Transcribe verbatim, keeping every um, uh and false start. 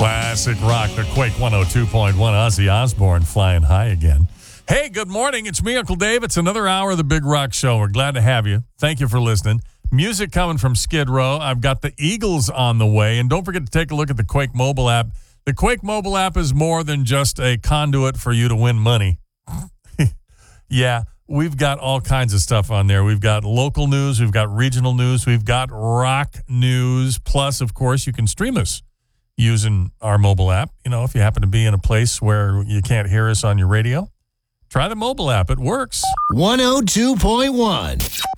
Classic rock, the Quake one oh two point one, Ozzy Osbourne flying high again. Hey, good morning. It's me, Uncle Dave. It's another hour of the Big Rock Show. We're glad to have you. Thank you for listening. Music coming from Skid Row. I've got the Eagles on the way. And don't forget to take a look at the Quake mobile app. The Quake mobile app is more than just a conduit for you to win money. Yeah, we've got all kinds of stuff on there. We've got local news. We've got regional news. We've got rock news. Plus, of course, you can stream us using our mobile app. You know, if you happen to be in a place where you can't hear us on your radio, try the mobile app. It works. one oh two point one